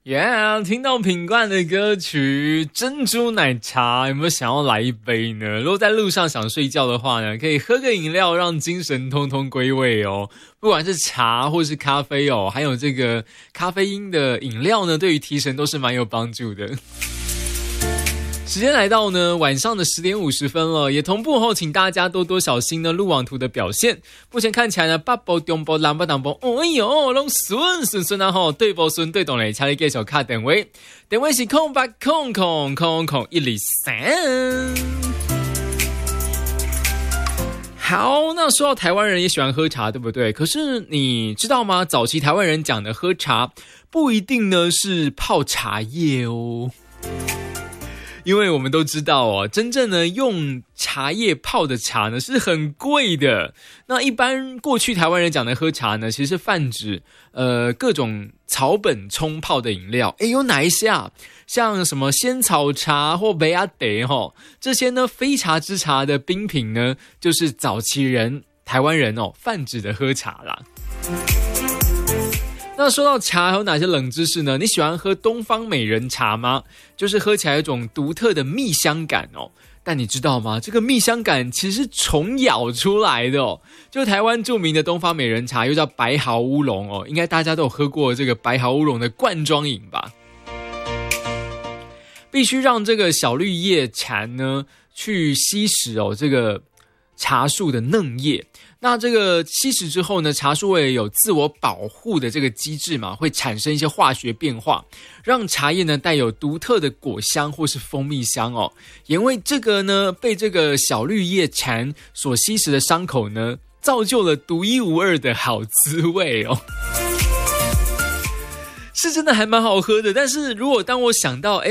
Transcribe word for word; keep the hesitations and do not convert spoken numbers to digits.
Yeah， 听到品冠的歌曲《珍珠奶茶》，有没有想要来一杯呢？如果在路上想睡觉的话呢，可以喝个饮料，让精神通通归位哦。不管是茶或是咖啡哦，还有这个咖啡因的饮料呢，对于提神都是蛮有帮助的。时间来到呢晚上的十点五十分了，也同步后，请大家多多小心呢路网图的表现。目前看起来呢，北部、中部、南部、南部，哎呦，拢顺顺顺啊吼，对不顺对懂嘞，请你继续卡电话，电话是空八空空空空一二三。好，那说到台湾人也喜欢喝茶，对不对？可是你知道吗？早期台湾人讲的喝茶，不一定呢是泡茶叶哦。因为我们都知道哦，真正呢用茶叶泡的茶呢是很贵的。那一般过去台湾人讲的喝茶呢，其实是泛指呃各种草本冲泡的饮料。诶，有哪一些啊？像什么仙草茶或梅阿德齁，这些呢非茶之茶的冰品呢，就是早期人台湾人哦泛指的喝茶啦。那说到茶还有哪些冷知识呢？你喜欢喝东方美人茶吗？就是喝起来有一种独特的蜜香感哦。但你知道吗？这个蜜香感其实是虫咬出来的哦。就台湾著名的东方美人茶又叫白毫乌龙哦，应该大家都有喝过这个白毫乌龙的罐装饮吧。必须让这个小绿叶蝉呢去吸食哦这个茶树的嫩叶。那这个吸食之后呢，茶树会有自我保护的这个机制嘛，会产生一些化学变化，让茶叶呢带有独特的果香或是蜂蜜香哦。也因为这个呢，被这个小绿叶蝉所吸食的伤口呢，造就了独一无二的好滋味哦。是真的还蛮好喝的，但是如果当我想到，哎。